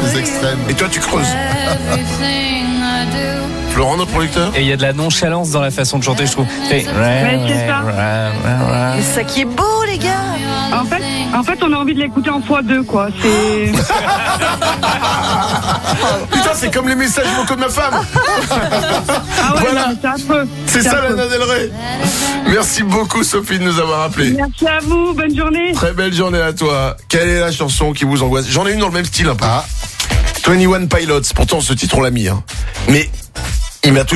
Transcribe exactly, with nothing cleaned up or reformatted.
aux extrêmes. Et toi, tu creuses. Florent, notre producteur. Et il y a de la nonchalance dans la façon de chanter, je trouve. Ouais, c'est ça. C'est ça qui est beau, les gars. En fait, en fait, on a envie de l'écouter en fois deux, quoi. C'est. Putain, c'est comme les messages vocaux de ma femme. Ah ouais, Voilà. non, c'est affreux. C'est ça, affreux. Lana Del Rey. Merci beaucoup, Sophie, de nous avoir appelés. Merci à vous, bonne journée. Très belle journée à toi. Quelle est la chanson qui vous angoisse? J'en ai une dans le même style un peu. Ah. vingt et un Pilots. Pourtant, ce titre, on l'a mis. Hein. Mais il m'a